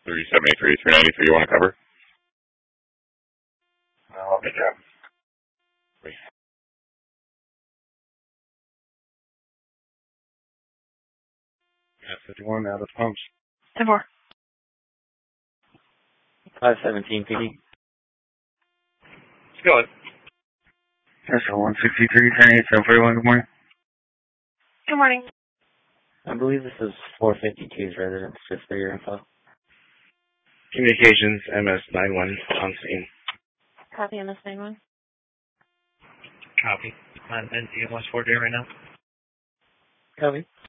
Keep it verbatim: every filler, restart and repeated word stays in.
three seventy-three, three ninety-three, you want to cover? No, I'll get that. F fifty-one, out of pumps. ten four. five seventeen P D. Go ahead. Tesla one sixty-three, ten eight, seven forty-one, good morning. Good morning. I believe this is four fifty-two's residence, just for your info. Communications, M S ninety-one, on scene. Copy on the same one. Copy. I'm N C M West four J right now. Copy.